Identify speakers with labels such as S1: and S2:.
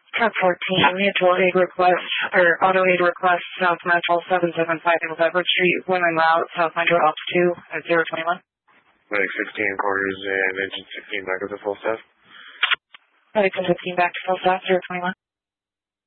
S1: 1014, mutual aid request, or auto aid request, South Metro 775 North Everett Street, women route, South Metro Ops 2 at 021.
S2: Medic 16 quarters and engine 16 back up to full staff.
S1: Medic 15 back to full staff, 021.